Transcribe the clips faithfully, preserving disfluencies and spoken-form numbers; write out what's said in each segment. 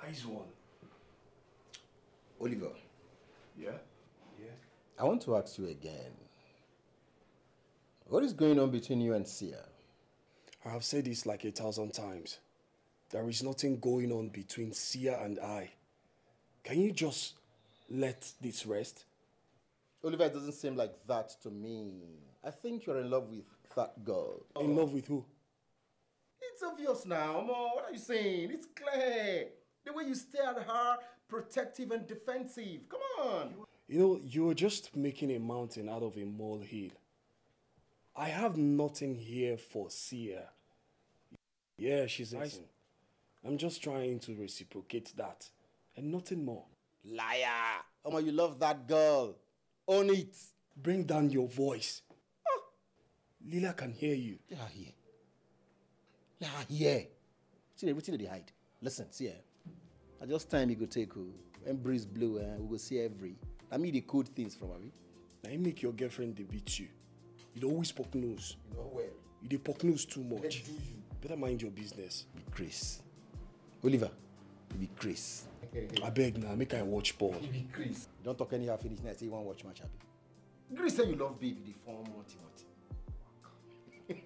Nice one. Oliver. Yeah? Yeah. I want to ask you again. What is going on between you and Sia? I have said this like a thousand times. There is nothing going on between Sia and I. Can you just let this rest? Oliver, it doesn't seem like that to me. I think you're in love with that girl. In love with who? It's obvious now, Mo. What are you saying? It's clear. The way you stare at her, protective and defensive. Come on. You know, you're just making a mountain out of a molehill. I have nothing here for Sia. Yeah, she's nice. I'm just trying to reciprocate that. And nothing more. Liar. Oma, you love that girl. Own it. Bring down your voice. Ah. Lila can hear you. Yeah, here. Yeah, here. See, everything they hide. Listen, see, eh? I just time you go take who. When breeze blow, eh, we go see every. I mean the code things from Abi. Now you make your girlfriend they beat you. You always poke nose. You know where? You dey poke nose too much. Do you? Better mind your business. Be Chris. Oliver, you be Chris. I beg now, make I watch ball. You be Chris. Don't talk anyhow finish now. Say you want to watch match, Abi. Chris say you love baby, the form multi multi.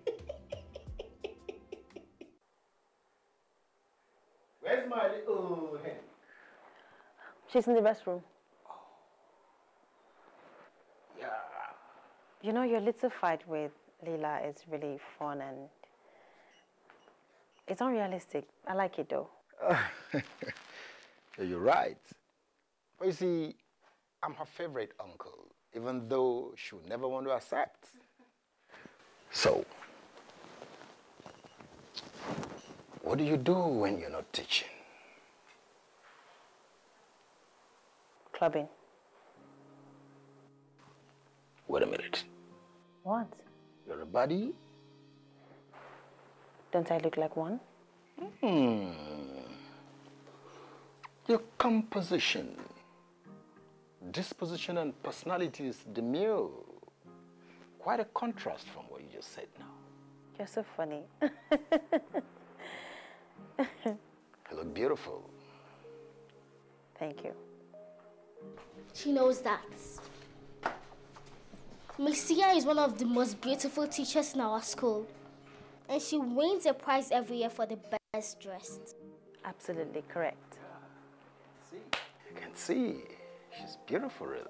Where's my little head? She's in the restroom. Oh. Yeah. You know, your little fight with Lila is really fun and it's unrealistic. I like it though. You're right. But you see, I'm her favorite uncle, even though she would never want to accept. So, what do you do when you're not teaching? Clubbing. Wait a minute. What? You're a baddie? Don't I look like one? Hmm. Your composition, disposition, and personality is demure. Quite a contrast from what you just said now. You're so funny. You look beautiful. Thank you. She knows that. Miss Sia is one of the most beautiful teachers in our school. And she wins a prize every year for the best dressed. Absolutely correct. See, you can see she's beautiful, really.